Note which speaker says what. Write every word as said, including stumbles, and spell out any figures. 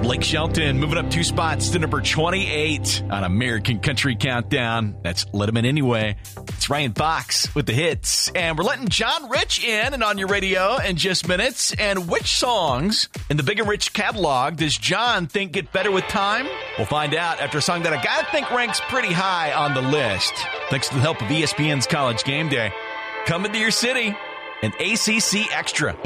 Speaker 1: Blake Shelton moving up two spots to number twenty-eight on American Country Countdown. That's Let 'Em In Anyway. It's Ryan Fox with the hits. And we're letting John Rich in and on your radio in just minutes. And which songs in the Big and Rich catalog does John think get better with time? We'll find out after a song that I gotta think ranks pretty high on the list. Thanks to the help of E S P N's College Game Day. Coming to your city, an A C C Extra.